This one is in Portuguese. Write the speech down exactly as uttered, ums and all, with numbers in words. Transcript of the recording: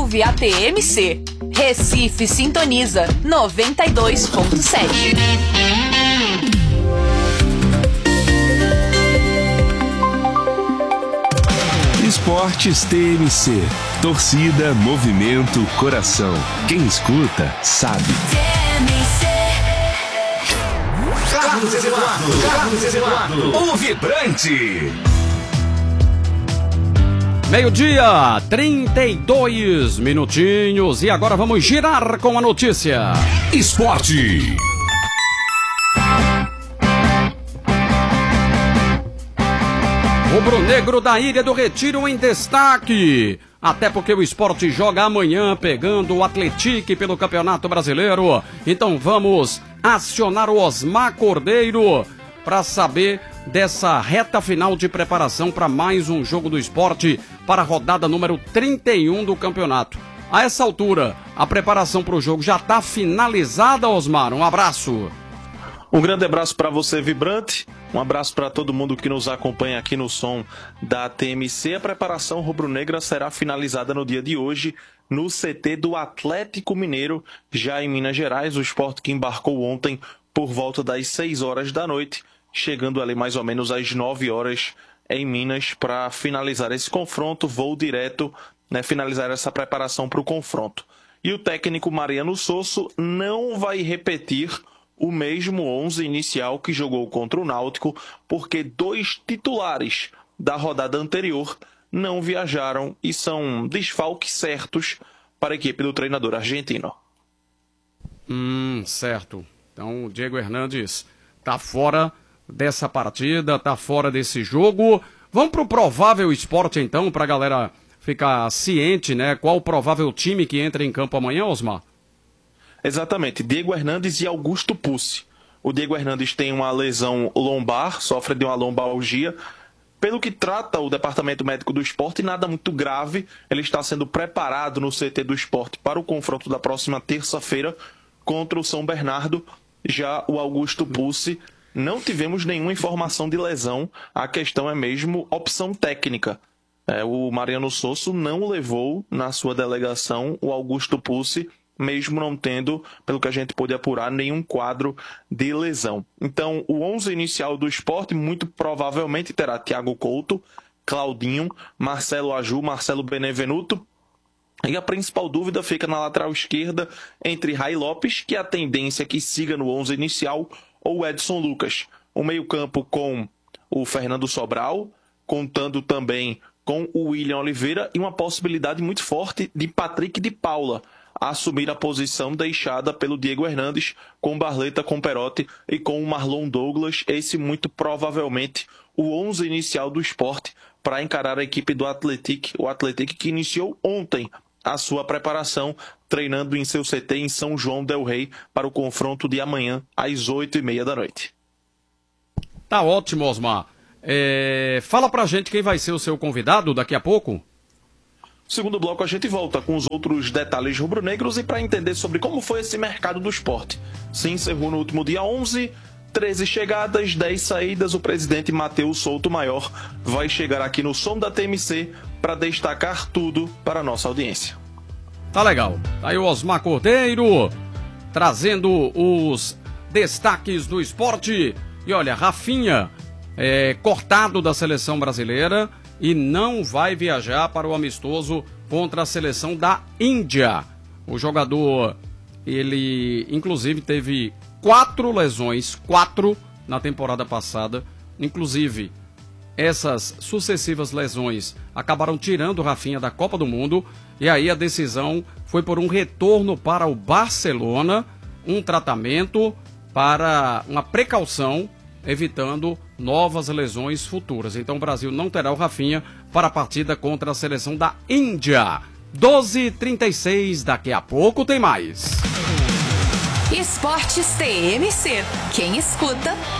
ouve a T M C. Recife sintoniza noventa e dois ponto sete. Esportes T M C. Torcida, movimento, coração. Quem escuta, sabe. T M C. Carlos Eduardo, Carlos Eduardo, o vibrante. Meio-dia, trinta e dois minutinhos. E agora vamos girar com a notícia. Esporte. Rubro-negro da Ilha do Retiro em destaque. Até porque o Sport joga amanhã pegando o Atlético pelo Campeonato Brasileiro. Então vamos acionar o Osmar Cordeiro para saber dessa reta final de preparação para mais um jogo do Sport para a rodada número trinta e um do campeonato. A essa altura, a preparação para o jogo já está finalizada, Osmar. Um abraço. Um grande abraço para você, Vibrante. Um abraço para todo mundo que nos acompanha aqui no som da T M C. A preparação rubro-negra será finalizada no dia de hoje no C T do Atlético Mineiro, já em Minas Gerais. O Sport que embarcou ontem por volta das seis horas da noite, chegando ali mais ou menos às nove horas em Minas para finalizar esse confronto, voo direto, né, finalizar essa preparação para o confronto. E o técnico Mariano Sosso não vai repetir o mesmo onze inicial que jogou contra o Náutico, porque dois titulares da rodada anterior não viajaram e são desfalques certos para a equipe do treinador argentino. Hum, certo. Então o Diego Hernandes tá fora dessa partida, tá fora desse jogo. Vamos pro provável Sport então, pra galera ficar ciente, né? Qual o provável time que entra em campo amanhã, Osmar? Exatamente, Diego Hernandes e Augusto Pucci. O Diego Hernandes tem uma lesão lombar, sofre de uma lombalgia. Pelo que trata o Departamento Médico do Sport, nada muito grave. Ele está sendo preparado no C T do Sport para o confronto da próxima terça-feira contra o São Bernardo. Já o Augusto Pucci, não tivemos nenhuma informação de lesão. A questão é mesmo opção técnica. É, o Mariano Sosso não levou na sua delegação o Augusto Pucci, mesmo não tendo, pelo que a gente pôde apurar, nenhum quadro de lesão. Então, o onze inicial do Sport muito provavelmente terá Thiago Couto, Claudinho, Marcelo Aju, Marcelo Benevenuto. E a principal dúvida fica na lateral esquerda entre Ray Lopes, que é a tendência que siga no onze inicial, ou Edson Lucas. O meio-campo com o Fernando Sobral, contando também com o William Oliveira e uma possibilidade muito forte de Patrick de Paula a assumir a posição deixada pelo Diego Hernandes, com Barleta, com Perotti e com o Marlon Douglas. Esse muito provavelmente o onze inicial do Sport para encarar a equipe do Atlético, o Atlético que iniciou ontem a sua preparação, treinando em seu C T em São João del Rei para o confronto de amanhã às oito e meia da noite. Tá ótimo, Osmar. É... Fala pra gente quem vai ser o seu convidado daqui a pouco. Segundo bloco, a gente volta com os outros detalhes rubro-negros e para entender sobre como foi esse mercado do esporte. Se encerrou no último dia onze, treze chegadas, dez saídas. O presidente Matheus Souto Maior vai chegar aqui no som da T M C para destacar tudo para a nossa audiência. Tá legal. Tá aí o Osmar Cordeiro trazendo os destaques do esporte. E olha, Rafinha é cortado da seleção brasileira e não vai viajar para o amistoso contra a seleção da Índia. O jogador, ele inclusive teve quatro lesões, quatro na temporada passada. Inclusive, essas sucessivas lesões acabaram tirando o Rafinha da Copa do Mundo. E aí a decisão foi por um retorno para o Barcelona, um tratamento para uma precaução, evitando novas lesões futuras. Então o Brasil não terá o Rafinha para a partida contra a seleção da Índia. doze e trinta e seis, daqui a pouco tem mais. Esportes T M C. Quem escuta